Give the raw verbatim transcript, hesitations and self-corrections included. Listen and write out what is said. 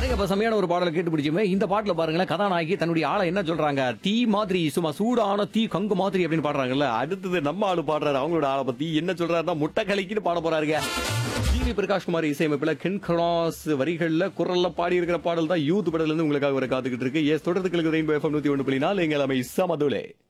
அப்ப செமையான ஒரு பாடலை கேட்டு பிடிச்சுமே. இந்த பாட்டுல பாருங்களேன், கதாநாயகி தன்னுடைய ஆளை என்ன சொல்றாங்க, தீ மாதிரி சும்மா சூடான தீ கங்கு மாதிரி அப்படின்னு பாடுறாங்கல்ல. அடுத்தது நம்ம ஆளு பாடுறாரு அவங்களோட ஆளை பத்தி என்ன சொல்றாருன்னா முட்டை கலக்கின்னு பாட போறாருங்க. ஜி வி பிரகாஷ் குமார் இசையமைப்புல கின் கிராஸ் வரிகள்ல குரல்ல பாடி இருக்கிற பாடல் தான் யூத் படத்துல இருந்து உங்களுக்காக வர காத்துக்கிட்டு இருக்கு. எஸ் தொடர்ந்துகளுக்கு ரெயின்போ எஃப்எம் நூத்தி ஒன்று புள்ளி நாலு எங்கள் அமை சமதுலே.